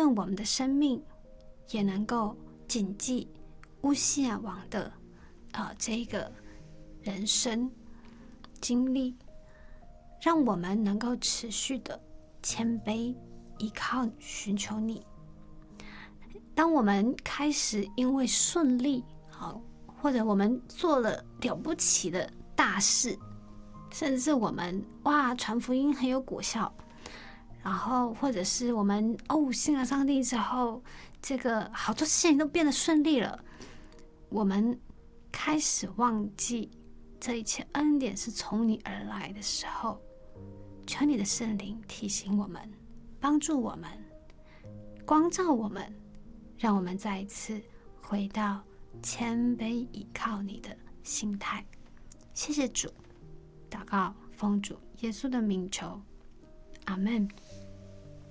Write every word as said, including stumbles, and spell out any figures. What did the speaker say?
愿我们的生命也能够谨记乌西雅王的呃这个人生经历，让我们能够持续的谦卑依靠寻求你。当我们开始因为顺利好，或者我们做了了不起的大事，甚至是我们哇传福音很有果效，然后或者是我们哦信了上帝之后，这个好多事情都变得顺利了，我们开始忘记这一切恩典是从你而来的时候，求你的圣灵提醒我们，帮助我们，光照我们，让我们再一次回到谦卑倚靠你的心态。谢谢主，祷告奉主耶稣的名求，阿们。